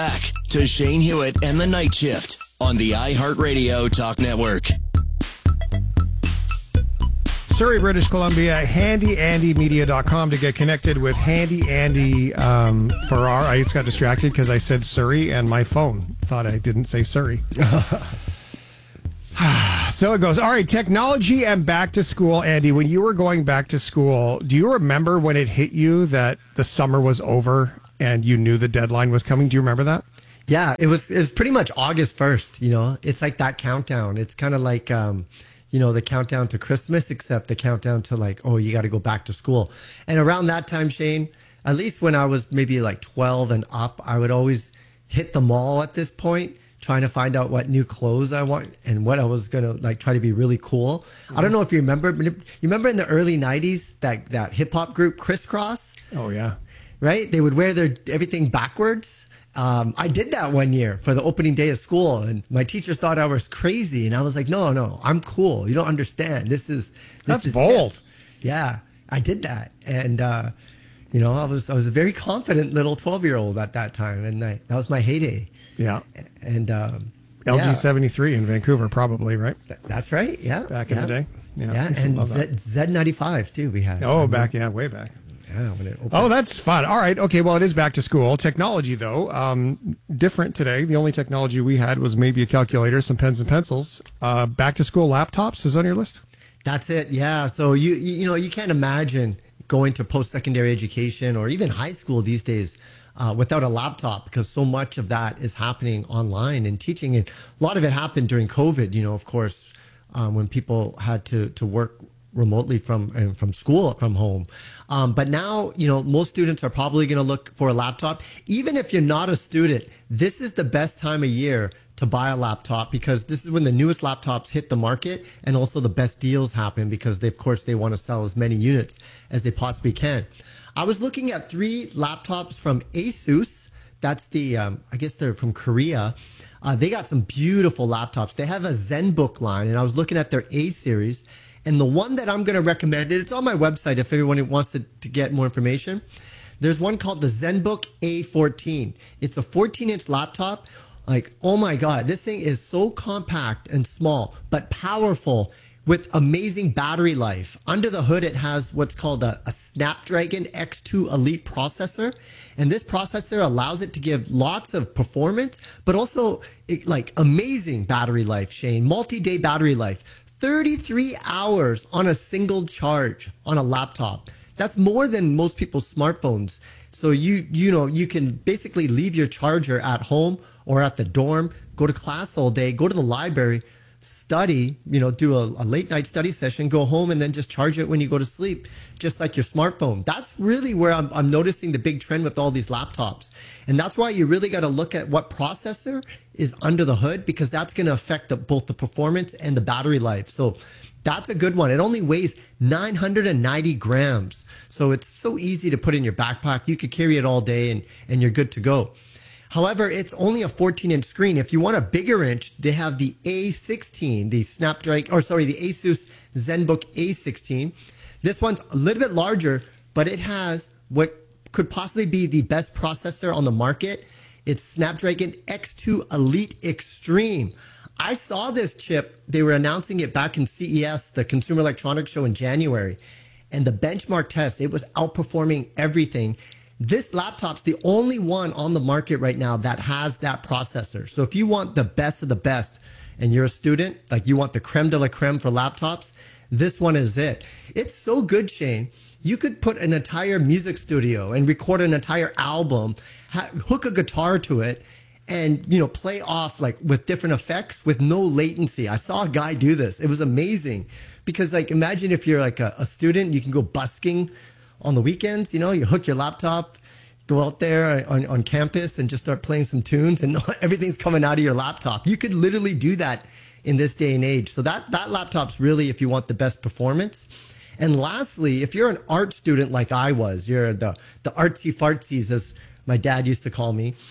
Back to Shane Hewitt and the Night Shift on the iHeartRadio Talk Network. Surrey, British Columbia, handyandymedia.com to get connected with Handy Andy Farrar. I just got distracted because I said Surrey and my phone thought I didn't say Surrey. So it goes. All right, technology and back to school. Andy, when you were going back to school, do you remember when it hit you that the summer was over and you knew the deadline was coming? Do you remember that? Yeah, it was pretty much August 1st, you know. It's like that countdown. It's kind of like, you know, the countdown to Christmas, except the countdown to like, oh, you got to go back to school. And around that time, Shane, at least when I was maybe like 12 and up, I would always hit the mall at this point, trying to find out what new clothes I want and what I was going to like try to be really cool. Mm-hmm. I don't know if you remember, but you remember in the early 90s, that hip hop group Crisscross? Oh, yeah. Right? They would wear their everything backwards. I did that one year for the opening day of school, and my teachers thought I was crazy. And I was like, no, I'm cool. You don't understand. That's bold. It. Yeah, I did that. And, you know, I was a very confident little 12-year-old at that time. And that was my heyday. Yeah. And LG 73 in Vancouver, probably, right? That's right. Yeah. Back in the day. Yeah. And Z95 too, we had. Oh, way back. Yeah, when it opened. Oh, that's fun. All right. Okay. Well, it is back to school. Technology, though, different today. The only technology we had was maybe a calculator, some pens and pencils. Back to school laptops is on your list? That's it. Yeah. So you know, you can't imagine going to post-secondary education or even high school these days without a laptop, because so much of that is happening online and teaching. And a lot of it happened during COVID, you know, of course, when people had to work remotely from school, from home. But now, you know, most students are probably going to look for a laptop. Even if you're not a student, this is the best time of year to buy a laptop, because this is when the newest laptops hit the market and also the best deals happen, because they want to sell as many units as they possibly can. I was looking at 3 laptops from Asus. That's the, I guess they're from Korea. They got some beautiful laptops. They have a ZenBook line, and I was looking at their A series. And the one that I'm going to recommend, it's on my website if everyone wants to get more information. There's one called the ZenBook A14. It's a 14-inch laptop. Like, oh my God, this thing is so compact and small, but powerful with amazing battery life. Under the hood, it has what's called a Snapdragon X2 Elite processor. And this processor allows it to give lots of performance, but also like amazing battery life, Shane, multi-day battery life. 33 hours on a single charge on a laptop. That's more than most people's smartphones. So you know, you can basically leave your charger at home or at the dorm, go to class all day, go to the library, study, you know, do a late night study session, go home, and then just charge it when you go to sleep, just like your smartphone. That's really where I'm noticing the big trend with all these laptops. And that's why you really got to look at what processor is under the hood, because that's going to affect both the performance and the battery life. So that's a good one. It only weighs 990 grams. So it's so easy to put in your backpack. You could carry it all day and you're good to go. However, it's only a 14-inch screen. If you want a bigger inch, they have the A16, the Asus ZenBook A16. This one's a little bit larger, but it has what could possibly be the best processor on the market. It's Snapdragon X2 Elite Extreme. I saw this chip. They were announcing it back in CES, the Consumer Electronics Show in January. And the benchmark test, it was outperforming everything. This laptop's the only one on the market right now that has that processor. So if you want the best of the best and you're a student, like you want the creme de la creme for laptops, this one is it. It's so good, Shane. You could put an entire music studio and record an entire album, hook a guitar to it, and, you know, play off like with different effects with no latency. I saw a guy do this. It was amazing, because like, imagine if you're like a student, you can go busking on the weekends, you know, you hook your laptop, go out there on campus and just start playing some tunes, and everything's coming out of your laptop. You could literally do that in this day and age. So that laptop's really if you want the best performance. And lastly, if you're an art student like I was, you're the artsy fartsies, as my dad used to call me.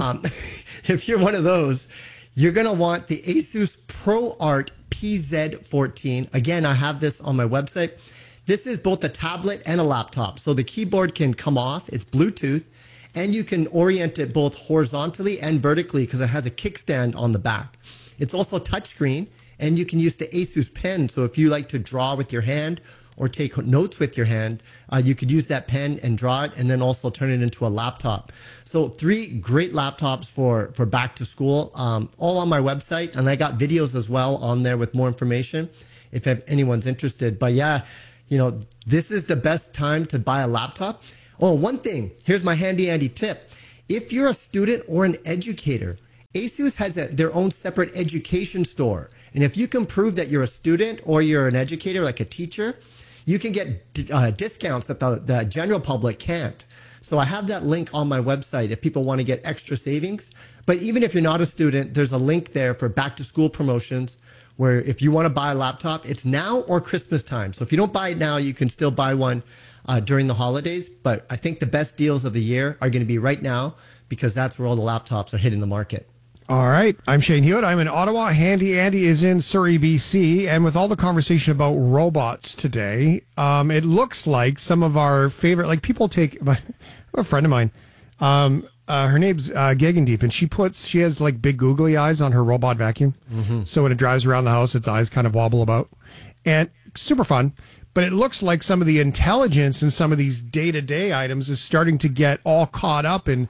If you're one of those, you're going to want the Asus ProArt PZ14. Again, I have this on my website. This is both a tablet and a laptop. So the keyboard can come off. It's Bluetooth. and you can orient it both horizontally and vertically because it has a kickstand on the back. It's also touchscreen, and you can use the Asus pen. So if you like to draw with your hand or take notes with your hand, you could use that pen and draw it and then also turn it into a laptop. So 3 great laptops for back to school, all on my website. And I got videos as well on there with more information if anyone's interested. But yeah, this is the best time to buy a laptop. Oh, one thing, here's my handy Andy tip. If you're a student or an educator, Asus has their own separate education store. And if you can prove that you're a student or you're an educator, like a teacher, you can get discounts that the general public can't. So I have that link on my website if people want to get extra savings. But even if you're not a student, there's a link there for back to school promotions where if you want to buy a laptop, it's now or Christmas time. So if you don't buy it now, you can still buy one during the holidays. But I think the best deals of the year are going to be right now because that's where all the laptops are hitting the market. All right. I'm Shane Hewitt. I'm in Ottawa. Handy Andy is in Surrey, BC. And with all the conversation about robots today, it looks like some of our favorite, like people take, a friend of mine, her name's Gagandeep, and she has like big googly eyes on her robot vacuum. Mm-hmm. So when it drives around the house, its eyes kind of wobble about. And super fun. But it looks like some of the intelligence in some of these day-to-day items is starting to get all caught up in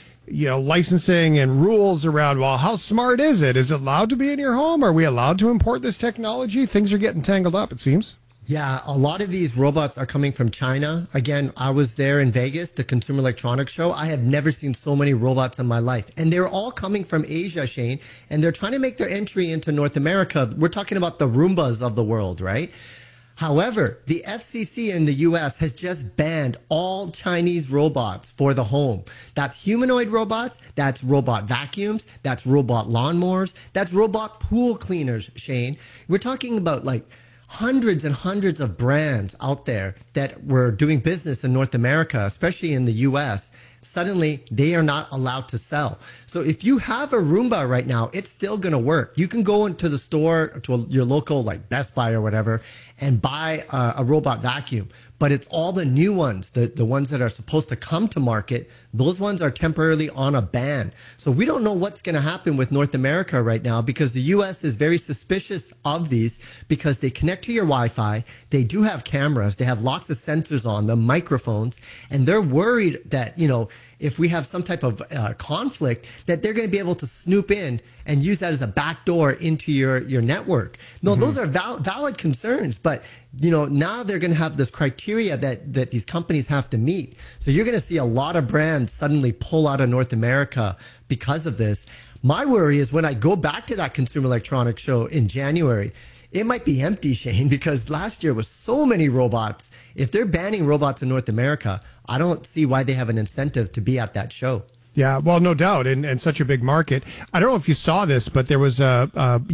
licensing and rules around, well, how smart is it? Is it allowed to be in your home? Are we allowed to import this technology? Things are getting tangled up, it seems. Yeah, a lot of these robots are coming from China. Again, I was there in Vegas, the Consumer Electronics Show. I have never seen so many robots in my life. And they're all coming from Asia, Shane, and they're trying to make their entry into North America. We're talking about the Roombas of the world, right? However, the FCC in the U.S. has just banned all Chinese robots for the home. That's humanoid robots, that's robot vacuums, that's robot lawnmowers, that's robot pool cleaners, Shane. We're talking about like hundreds and hundreds of brands out there that were doing business in North America, especially in the U.S., suddenly they are not allowed to sell. So if you have a Roomba right now, it's still going to work. You can go into the store, to your local like Best Buy or whatever, and buy a robot vacuum. But it's all the new ones, the ones that are supposed to come to market. Those ones are temporarily on a ban. So we don't know what's going to happen with North America right now because the U.S. is very suspicious of these because they connect to your Wi-Fi. They do have cameras. They have lots of sensors on them, microphones, and they're worried that, if we have some type of conflict, that they're going to be able to snoop in and use that as a backdoor into your network. No, those are valid concerns, but now they're going to have this criteria that these companies have to meet. So you're going to see a lot of brands suddenly pull out of North America because of this. My worry is when I go back to that Consumer Electronics Show in January, it might be empty, Shane, because last year was so many robots. If they're banning robots in North America, I don't see why they have an incentive to be at that show. Yeah, well, no doubt, and such a big market. I don't know if you saw this, but there was a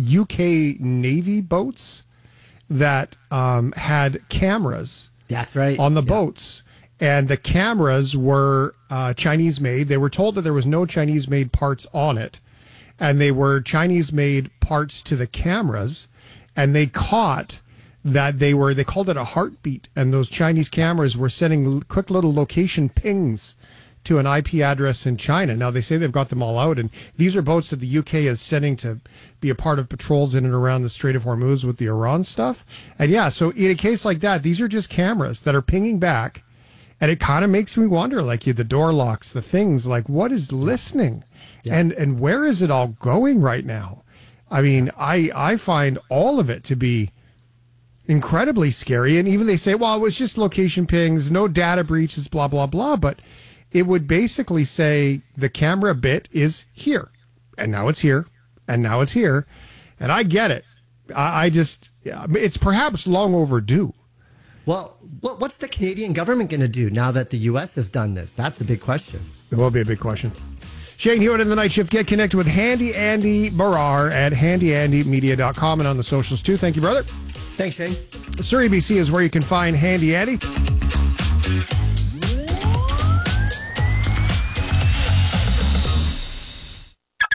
UK Navy boats that had cameras. That's right. On the boats. And the cameras were Chinese made. They were told that there was no Chinese made parts on it. And they were Chinese made parts to the cameras. And they caught that they called it a heartbeat. And those Chinese cameras were sending quick little location pings to an IP address in China. Now, they say they've got them all out. And these are boats that the UK is sending to be a part of patrols in and around the Strait of Hormuz with the Iran stuff. And yeah, so in a case like that, these are just cameras that are pinging back. And it kind of makes me wonder, like the door locks, the things, like what is listening? Yeah. And where is it all going right now? I mean, I find all of it to be incredibly scary. And even they say, well, it was just location pings, no data breaches, blah, blah, blah. But it would basically say the camera bit is here. And now it's here. And now it's here. And I get it. It's perhaps long overdue. Well, what's the Canadian government going to do now that the U.S. has done this? That's the big question. It will be a big question. Shane Hewitt in the Night Shift. Get connected with Handy Andy Barrar at handyandymedia.com and on the socials too. Thank you, brother. Thanks, Shane. Surrey, BC is where you can find Handy Andy.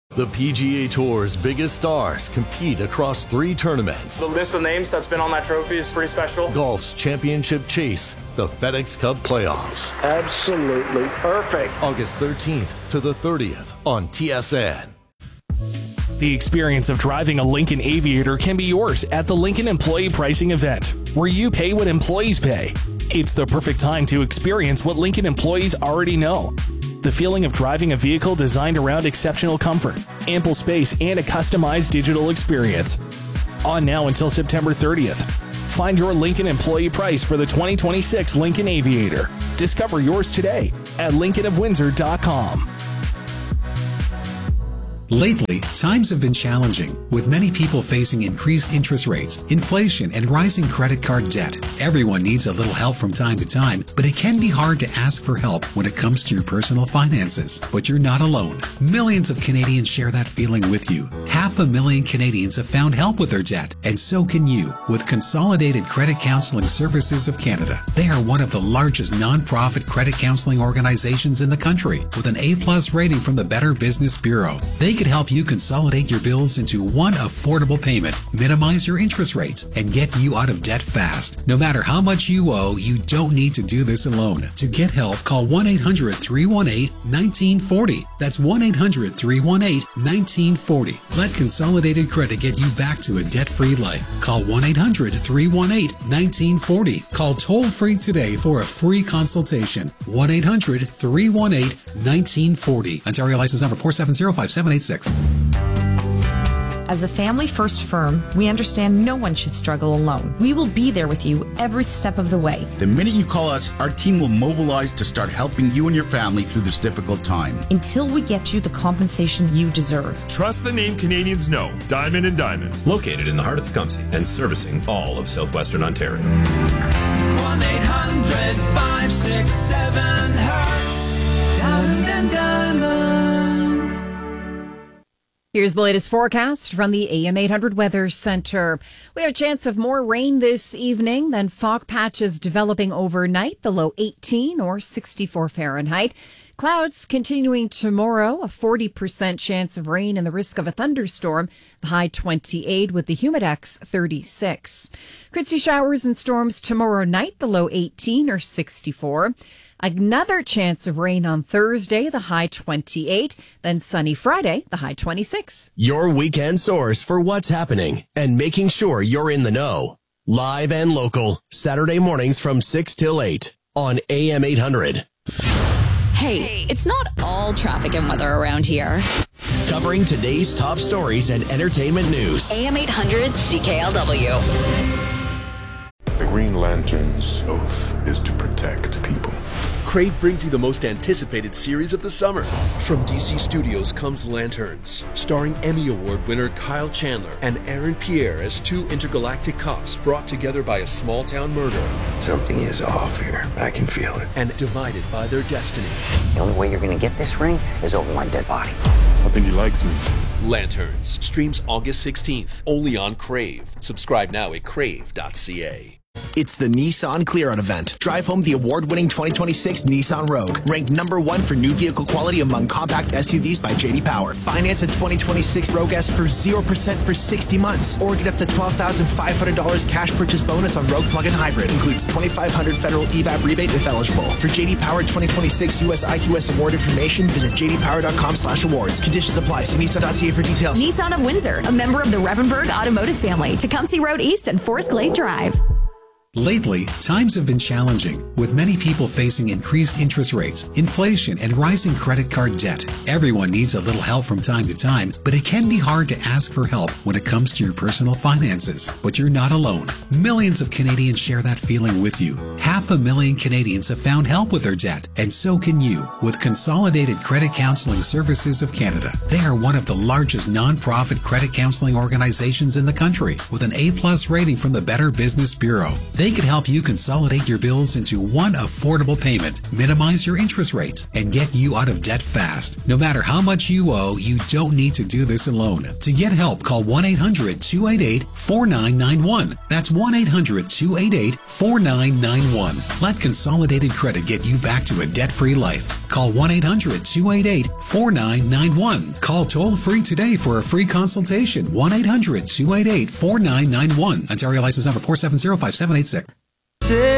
The PGA Tour's biggest stars compete across 3 tournaments. The list of names that's been on that trophy is pretty special. Golf's championship chase, the FedEx Cup playoffs. Absolutely perfect. August 13th to the 30th on TSN. The experience of driving a Lincoln Aviator can be yours at the Lincoln Employee Pricing Event, where you pay what employees pay. It's the perfect time to experience what Lincoln employees already know. The feeling of driving a vehicle designed around exceptional comfort, ample space, and a customized digital experience. On now until September 30th. Find your Lincoln employee price for the 2026 Lincoln Aviator. Discover yours today at lincolnofwindsor.com. Lately, times have been challenging, with many people facing increased interest rates, inflation, and rising credit card debt. Everyone needs a little help from time to time, but it can be hard to ask for help when it comes to your personal finances. But you're not alone. Millions of Canadians share that feeling with you. 500,000 Canadians have found help with their debt, and so can you with Consolidated Credit Counseling Services of Canada. They are one of the largest non-profit credit counseling organizations in the country, with an A+ rating from the Better Business Bureau. They could help you consolidate your bills into one affordable payment, minimize your interest rates, and get you out of debt fast. No matter how much you owe, you don't need to do this alone. To get help, call 1-800-318-1940. That's 1-800-318-1940. Let Consolidated Credit get you back to a debt-free life. Call 1-800-318-1940. Call toll-free today for a free consultation. 1-800-318-1940. Ontario license number 4705786. As a family-first firm, we understand no one should struggle alone. We will be there with you every step of the way. The minute you call us, our team will mobilize to start helping you and your family through this difficult time. Until we get you the compensation you deserve. Trust the name Canadians know, Diamond & Diamond. Located in the heart of Tecumseh and servicing all of southwestern Ontario. 1-800-567-HEART. Diamond & Diamond. Here's the latest forecast from the AM 800 Weather Center. We have a chance of more rain this evening, then fog patches developing overnight, the low 18 or 64 Fahrenheit. Clouds continuing tomorrow, a 40% chance of rain and the risk of a thunderstorm, the high 28 with the humidex 36. Could see showers and storms tomorrow night, the low 18 or 64. Another chance of rain on Thursday, the high 28. Then sunny Friday, the high 26. Your weekend source for what's happening and making sure you're in the know. Live and local, Saturday mornings from 6 till 8 on AM 800. Hey, it's not all traffic and weather around here. Covering today's top stories and entertainment news. AM 800 CKLW. The Green Lantern's oath is to protect people. Crave brings you the most anticipated series of the summer. From DC Studios comes Lanterns, starring Emmy Award winner Kyle Chandler and Aaron Pierre as 2 intergalactic cops brought together by a small-town murder. Something is off here. I can feel it. And divided by their destiny. The only way you're going to get this ring is over my dead body. I think he likes me. Lanterns streams August 16th, only on Crave. Subscribe now at crave.ca. It's the Nissan Clear Out event. Drive home the award-winning 2026 Nissan Rogue, ranked #1 for new vehicle quality among compact SUVs by J.D. Power. Finance a 2026 Rogue S for 0% for 60 months, or get up to $12,500 cash purchase bonus on Rogue Plug-in Hybrid. Includes $2,500 federal EVAP rebate if eligible. For J.D. Power 2026 US IQS award information, visit jdpower.com/awards. Conditions apply. See Nissan.ca for details. Nissan of Windsor, a member of the Revenberg Automotive family. Tecumseh Road East and Forest Glade Drive. Lately, times have been challenging, with many people facing increased interest rates, inflation, and rising credit card debt. Everyone needs a little help from time to time, but it can be hard to ask for help when it comes to your personal finances. But you're not alone. Millions of Canadians share that feeling with you. 500,000 Canadians have found help with their debt, and so can you with Consolidated Credit Counseling Services of Canada. They are one of the largest non-profit credit counseling organizations in the country, with an A+ rating from the Better Business Bureau. They could help you consolidate your bills into one affordable payment, minimize your interest rates, and get you out of debt fast. No matter how much you owe, you don't need to do this alone. To get help, call 1-800-288-4991. That's 1-800-288-4991. Let Consolidated Credit get you back to a debt-free life. Call 1-800-288-4991. Call toll free today for a free consultation. 1-800-288-4991. Ontario license number 4705786.